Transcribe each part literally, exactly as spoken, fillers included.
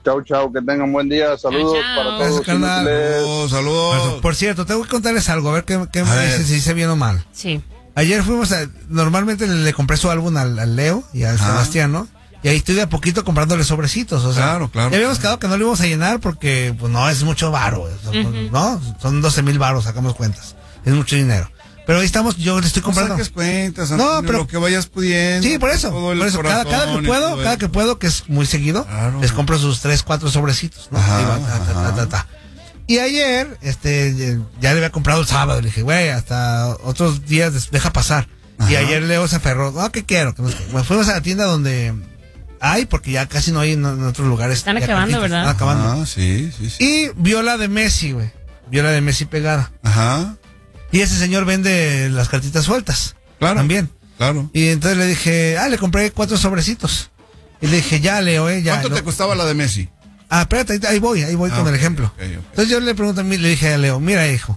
Chau, chau, que tengan buen día. Saludos chau. para todos. Gracias, carnal. Saludos, saludos. Por cierto, tengo que contarles algo, a ver qué, qué me dicen, si hice bien o mal. Sí. Ayer fuimos a, normalmente le, le compré su álbum al, al Leo y al Ajá. Sebastián, ¿no? Y ahí estoy de a poquito comprándole sobrecitos, o sea. Claro, claro. Ya habíamos quedado que no lo íbamos a llenar porque, pues no, es mucho varo, uh-huh. ¿no? Son doce mil varos, sacamos cuentas. Es mucho dinero. Pero ahí estamos, yo le estoy comprando. No saques cuentas, Antonio, no, pero lo que vayas pudiendo. Sí, por eso. Por eso, cada, cada que puedo, cada que puedo, que es muy seguido, claro. Les compro sus tres, cuatro sobrecitos, ¿no? Ajá, va, ta, ta, ta, ta, ta. Y ayer, este, ya le había comprado el sábado, le dije, güey, hasta otros días deja pasar. Ajá. Y ayer Leo se aferró, no, ¿qué quiero? Bueno, fuimos a la tienda donde hay, porque ya casi no hay en, en otros lugares. Están acabando, ¿verdad? Están acabando. Ah, sí, sí, sí. Y vio la de Messi, güey. Vio la de Messi pegada. Ajá. Y ese señor vende las cartitas sueltas. Claro. También. Claro. Y entonces le dije, ah, le compré cuatro sobrecitos. Y le dije, ya, Leo, eh, ya. ¿Cuánto no. te costaba la de Messi? Ah, espérate, ahí voy, ahí voy ah, con okay, el ejemplo. Okay, okay. Entonces yo le pregunto a mí, le dije a Leo, mira, hijo,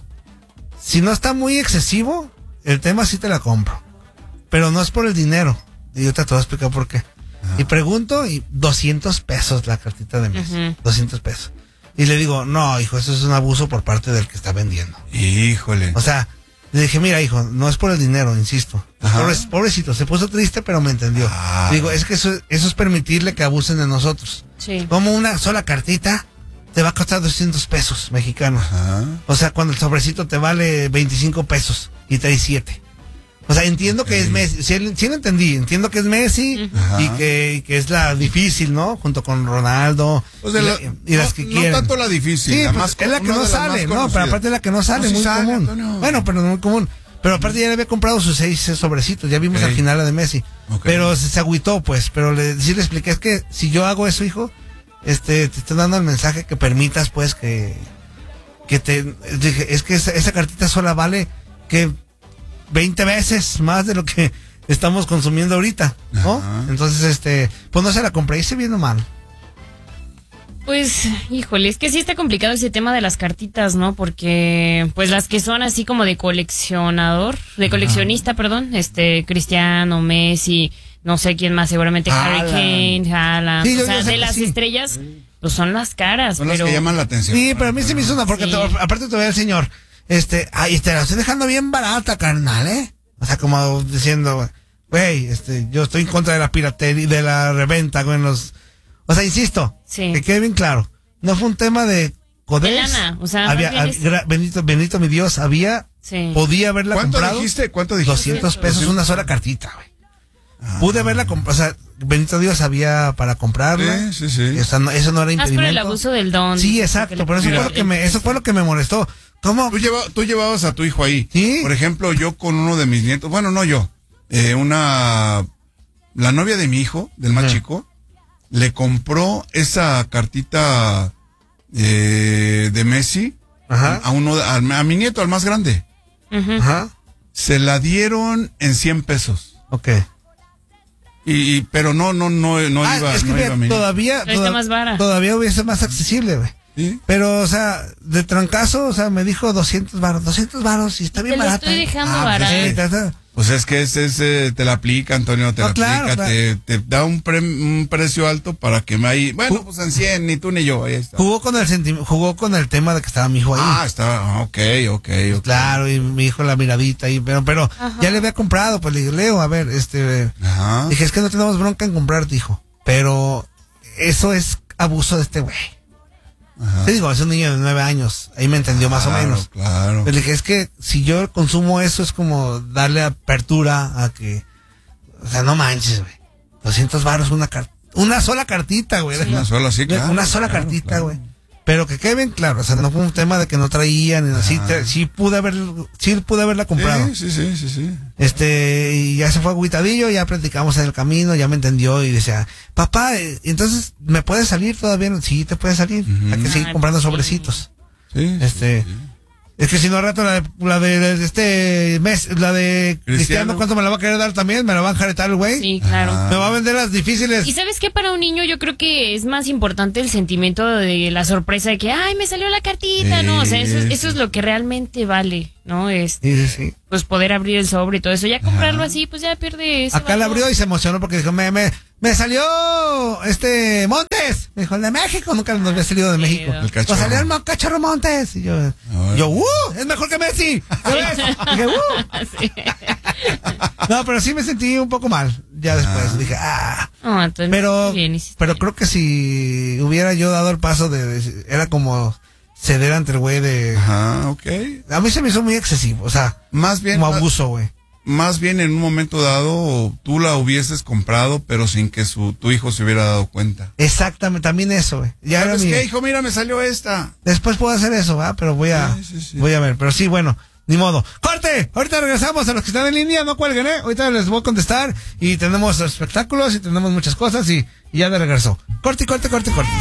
si no está muy excesivo, el tema sí te la compro. Pero no es por el dinero. Y yo te voy a explicar por qué. Ajá. Y pregunto, y doscientos pesos la cartita de Messi. Uh-huh. doscientos pesos. Y le digo, no, hijo, eso es un abuso por parte del que está vendiendo. Híjole. O sea, le dije, mira, hijo, no es por el dinero, insisto. Pobre, pobrecito, se puso triste, pero me entendió. Ah. Digo, es que eso, eso es permitirle que abusen de nosotros. Sí. Como una sola cartita te va a costar doscientos pesos mexicanos. Ajá. O sea, cuando el sobrecito te vale veinticinco pesos y trae siete. O sea, entiendo okay. que es Messi, sí, sí lo entendí, entiendo que es Messi uh-huh. y, que, y que es la difícil, ¿no? Junto con Ronaldo o sea, y, la, la, y las no, que no quieren. No tanto la difícil, sí, la pues, más, es la que no sale, no, pero aparte es la que no sale, no, muy sale, común. Antonio. Bueno, pero no muy común. Pero aparte ya le había comprado sus seis sobrecitos, ya vimos okay. al final la de Messi. Okay. Pero se, se agüitó, pues, pero le, sí le expliqué, es que si yo hago eso, hijo, este, te estoy dando el mensaje que permitas, pues, que, que te, dije, es que esa, esa cartita sola vale que veinte veces más de lo que estamos consumiendo ahorita, ¿no? Ajá. Entonces, este, pues no se la compré, hice bien o mal. Pues, híjole, es que sí está complicado ese tema de las cartitas, ¿no? Porque, pues las que son así como de coleccionador, de coleccionista, Ajá. perdón, este, Cristiano, Messi, no sé quién más, seguramente Harry Kane, Haaland, sí, o sea, de las sí. estrellas, pues son las caras. Son pero... las que llaman la atención. Sí, pero a mí se me hizo una, porque sí. te, aparte te ve el señor, este, ay, te la estoy dejando bien barata, carnal, ¿eh? O sea, como diciendo, güey, este, yo estoy en contra de la piratería, de la reventa, güey, los... O sea, insisto, sí. que quede bien claro, no fue un tema de codés. De lana, o sea, había, había, es... bendito, bendito mi Dios, había, sí. podía haberla ¿Cuánto comprado. Dijiste? ¿Cuánto dijiste? doscientos pesos una sola cartita, güey. Ah. Pude haberla comprado, o sea, bendito Dios había para comprarla. Sí, sí, sí. O sea, no, eso no era impedimento. Más por el abuso del don. Sí, exacto, pero eso fue, lo que me, eso fue lo que me molestó. ¿Cómo? Tú, lleva, tú llevabas a tu hijo ahí. ¿Sí? Por ejemplo, yo con uno de mis nietos, bueno, no yo, eh, una, la novia de mi hijo, del más sí. chico, le compró esa cartita eh, de Messi Ajá. a uno, a, a mi nieto, al más grande. Uh-huh. Ajá. Se la dieron en cien pesos. Ok. Y, y pero no, no, no, no ah, iba, es que no mira, iba a todavía, toda, más vara. todavía hubiese más accesible, güey. ¿Sí? Pero, o sea, de trancazo, o sea, me dijo doscientos varos, doscientos varos y está bien barata. Te lo estoy dejando ah, barato. Pues, pues es que ese, ese te la aplica, Antonio, te no, la claro, aplica, claro. Te, te da un, pre, un precio alto para que me ahí, bueno, pues en cien, ni tú ni yo, ahí está. Jugó con el senti- jugó con el tema de que estaba mi hijo ahí. Ah, estaba, ok, ok, ok. Claro, y mi hijo la miradita ahí, pero, pero ya le había comprado, pues le dije, Leo, a ver, este, Ajá. dije, es que no tenemos bronca en comprarte, hijo, pero eso es abuso de este güey. Ajá. Te digo, es un niño de nueve años, ahí me entendió claro, más o menos. Claro. Pero le dije, es que si yo consumo eso es como darle apertura a que, o sea, no manches, güey. doscientos varos una car- una sola cartita, güey. Sí. Una sola, sí, claro. Una sola claro, cartita, güey. Claro. Pero que quede bien claro, o sea, no fue un tema de que no traían, así, sí pude haber, sí pude haberla comprado. Sí, sí, sí, sí, sí. Este, y ya se fue agüitadillo, ya platicamos en el camino, ya me entendió y decía, papá, entonces, ¿me puede salir todavía? Sí, te puede salir, uh-huh. Hay que seguir comprando sobrecitos. Sí, este, sí, sí. Es que si no al rato la de, la de este mes, la de Cristiano. Cristiano, ¿cuánto me la va a querer dar también? ¿Me la va a enjaretar el güey? Sí, claro. Ah. Me va a vender las difíciles. Y ¿sabes qué? Para un niño yo creo que es más importante el sentimiento de la sorpresa de que, ay, me salió la cartita, sí, ¿no? O sea, eso, eso es lo que realmente vale, ¿no? Es, sí, sí, sí. Pues poder abrir el sobre y todo eso. Ya comprarlo Ajá. así, pues ya pierde ese Acá la abrió y se emocionó porque dijo, me, me, me salió, este, Montes. eres? Me dijo, el de México, nunca nos había salido de México. El cachorro. Pues salió el Cachorro Montes. Y yo, yo, uh, es mejor que Messi. ¿Sabes? Dije, uh. Sí. No, pero sí me sentí un poco mal. Ya después ah. dije, ah. Oh, pero, bien, pero creo que si hubiera yo dado el paso de, de era como ceder ante el güey de. Ajá, ok. A mí se me hizo muy excesivo, o sea, más bien como abuso, güey. Más bien en un momento dado tú la hubieses comprado, pero sin que su tu hijo se hubiera dado cuenta. Exactamente, también eso, güey. Ya ¿Sabes mi... qué, hijo? Mira, me salió esta. Después puedo hacer eso, ¿va? Pero voy a, sí, sí, sí. voy a ver. Pero sí, bueno, ni modo. ¡Corte! Ahorita regresamos a los que están en línea, no cuelguen, ¿eh? Ahorita les voy a contestar y tenemos espectáculos y tenemos muchas cosas y, y ya de regreso. Corte, corte, corte, corte.